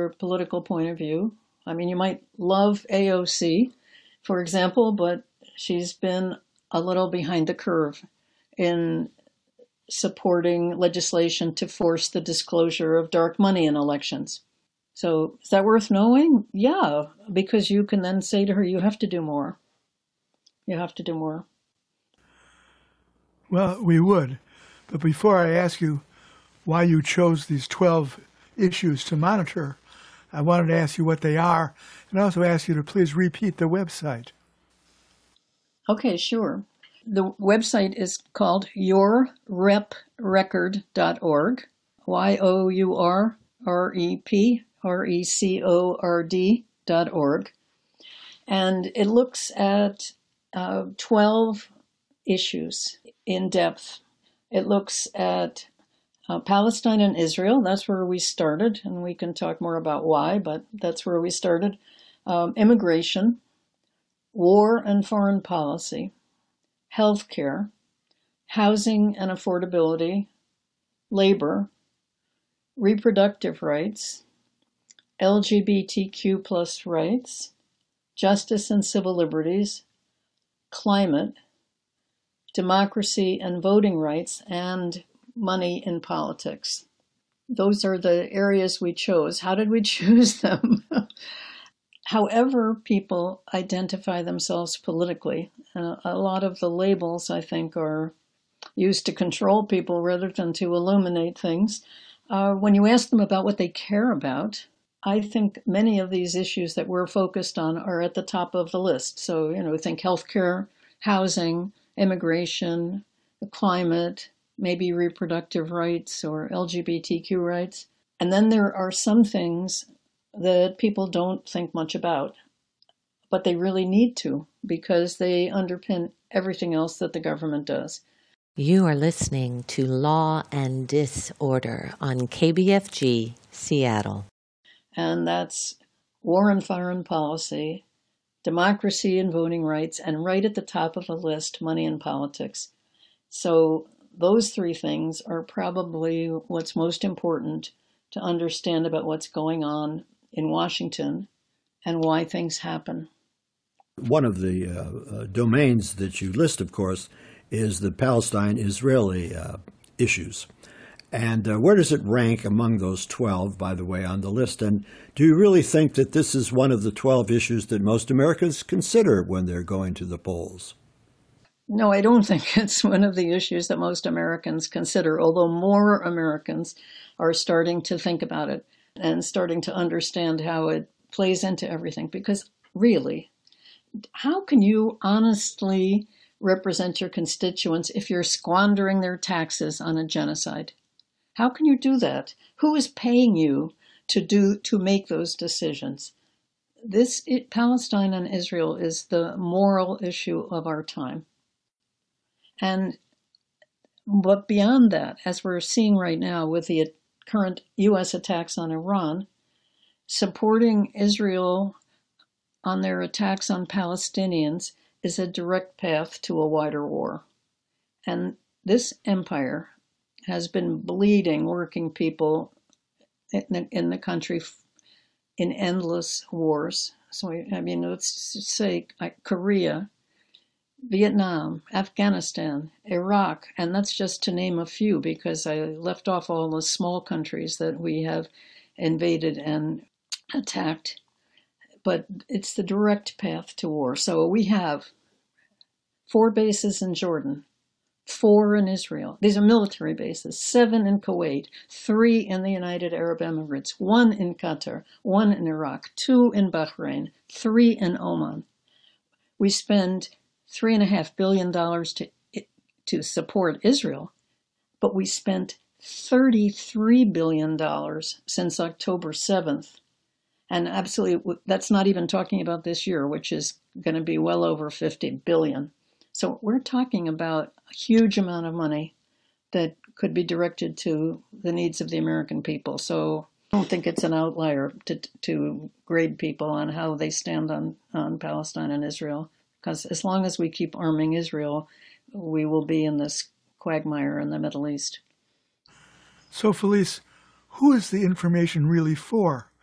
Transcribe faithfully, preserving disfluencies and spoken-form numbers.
particular political point of view. I mean, you might love A O C, for example, but she's been a little behind the curve in supporting legislation to force the disclosure of dark money in elections. So is that worth knowing? Yeah, because you can then say to her, you have to do more. You have to do more. Well, we would. But before I ask you why you chose these twelve issues to monitor, I wanted to ask you what they are, and also ask you to please repeat the website. Okay, sure. The website is called your rep record dot org, Y O U R R E P R E C O R D dot org. And it looks at uh, twelve issues in depth. It looks at uh, Palestine and Israel. That's where we started, and we can talk more about why, but that's where we started. Um, immigration, war and foreign policy, healthcare, housing and affordability, labor, reproductive rights, L G B T Q plus rights, justice and civil liberties, climate, democracy and voting rights, and money in politics. Those are the areas we chose. How did we choose them? However people identify themselves politically, uh, a lot of the labels, I think, are used to control people rather than to illuminate things. Uh, when you ask them about what they care about, I think many of these issues that we're focused on are at the top of the list. So, you know, think healthcare, housing, immigration, the climate, maybe reproductive rights or L G B T Q rights. And then there are some things that people don't think much about, but they really need to because they underpin everything else that the government does. You are listening to Law and Disorder on K B F G Seattle. And that's war and foreign policy, democracy and voting rights, and right at the top of the list, money and politics. So those three things are probably what's most important to understand about what's going on in Washington and why things happen. One of the uh, uh, domains that you list, of course, is the Palestine-Israeli uh, issues. And uh, where does it rank among those twelve, by the way, on the list? And do you really think that this is one of the twelve issues that most Americans consider when they're going to the polls? No, I don't think it's one of the issues that most Americans consider, although more Americans are starting to think about it and starting to understand how it plays into everything. Because really, how can you honestly represent your constituents if you're squandering their taxes on a genocide? How can you do that? Who is paying you to do to make those decisions? This it, Palestine and Israel is the moral issue of our time. And but beyond that, as we're seeing right now with the current U S attacks on Iran, supporting Israel on their attacks on Palestinians is a direct path to a wider war. And this empire has been bleeding working people in the, in the country in endless wars. So, I mean, let's say Korea, Vietnam, Afghanistan, Iraq, and that's just to name a few because I left off all the small countries that we have invaded and attacked. But it's the direct path to war. So we have four bases in Jordan, four in Israel. These are military bases, seven in Kuwait, three in the United Arab Emirates, one in Qatar, one in Iraq, two in Bahrain, three in Oman. We spend three and a half billion dollars to to support Israel, but we spent thirty-three billion dollars since October seventh. And absolutely, that's not even talking about this year, which is going to be well over fifty billion dollars. So we're talking about a huge amount of money that could be directed to the needs of the American people. So I don't think it's an outlier to to grade people on how they stand on, on Palestine and Israel. Because as long as we keep arming Israel, we will be in this quagmire in the Middle East. So, Felice, who is the information really for?